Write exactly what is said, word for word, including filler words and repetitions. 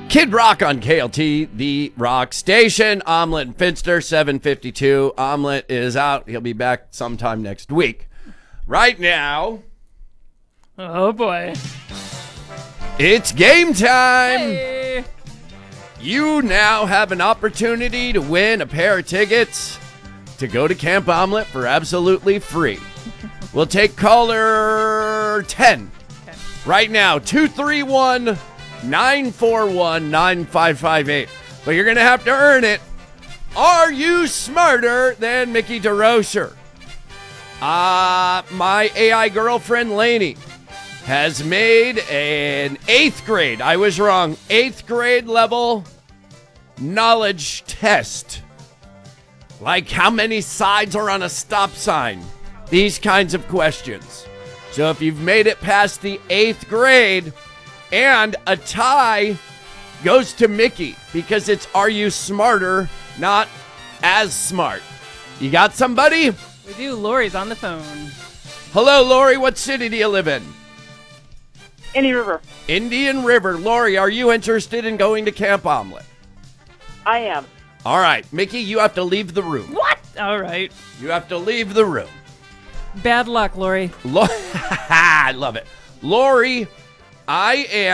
Kid Rock on K L T, the rock station. Omelet and Finster, seven fifty-two. Omelet is out. He'll be back sometime next week. Right now, Oh, boy. it's game time. Hey. You now have an opportunity to win a pair of tickets to go to Camp Omelet for absolutely free. We'll take caller ten. Okay. Right now, two three one, nine four one, nine five five eight. But you're going to have to earn it. Are you smarter than Mickey DeRocher? Uh, my A I girlfriend, Lainey, has made an eighth grade, I was wrong, eighth grade level knowledge test. Like how many sides are on a stop sign? These kinds of questions. So if you've made it past the eighth grade, and a tie goes to Mickey because it's Are You Smarter, not As Smart. You got somebody? We do. Lori's on the phone. Hello, Lori. What city do you live in? Indian River. Indian River. Lori, are you interested in going to Camp Omelet? I am. All right, Mickey, you have to leave the room. What? All right. You have to leave the room. Bad luck, Lori. Lo- I love it. Lori, I am.